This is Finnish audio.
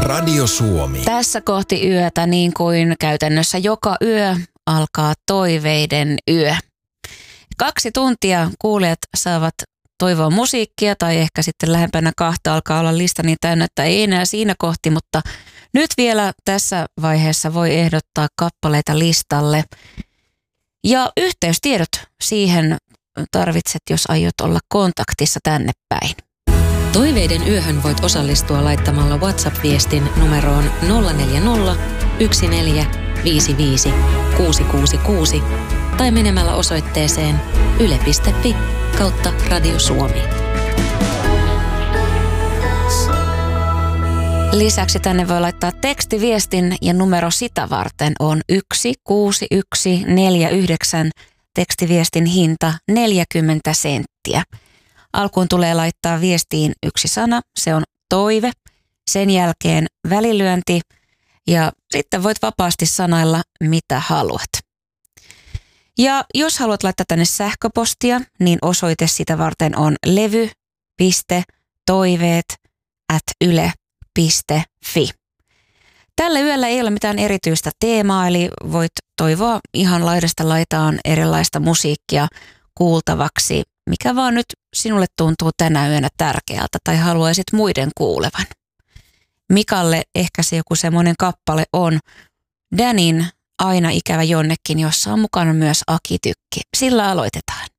Radio Suomi. Tässä kohti yötä, niin kuin käytännössä joka yö, alkaa toiveiden yö. 2 tuntia kuulijat saavat toivoa musiikkia tai ehkä sitten lähempänä 2 alkaa olla lista niin täynnä, että ei enää siinä kohti, mutta nyt vielä tässä vaiheessa voi ehdottaa kappaleita listalle. Ja yhteystiedot siihen tarvitset, jos aiot olla kontaktissa tänne päin. Toiveiden yöhön voit osallistua laittamalla WhatsApp-viestin numeroon 040 1455 666 tai menemällä osoitteeseen yle.fi/Radio Suomi. Lisäksi tänne voi laittaa tekstiviestin ja numero sitä varten on 16149. Tekstiviestin hinta 40 senttiä. Alkuun tulee laittaa viestiin 1 sana, se on toive. Sen jälkeen välilyönti ja sitten voit vapaasti sanailla mitä haluat. Ja jos haluat laittaa tänne sähköpostia, niin osoite sitä varten on levy.toiveet@yle.fi. Tällä yöllä ei ole mitään erityistä teemaa, eli voit toivoa ihan laidasta laitaan erilaista musiikkia kuultavaksi, mikä vaan nyt sinulle tuntuu tänä yönä tärkeältä tai haluaisit muiden kuulevan. Mikalle ehkä se joku semmoinen kappale on Danin Aina ikävä jonnekin, jossa on mukana myös Aki Tykki. Sillä aloitetaan.